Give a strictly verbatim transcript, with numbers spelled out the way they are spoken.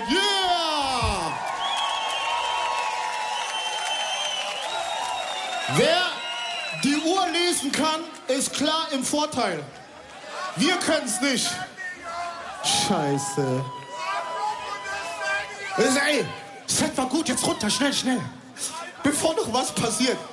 Yeah! Wer die Uhr lesen kann, ist klar im Vorteil. Wir können's nicht. Scheiße. Ey, Set war gut, jetzt runter, schnell, schnell. Bevor noch was passiert.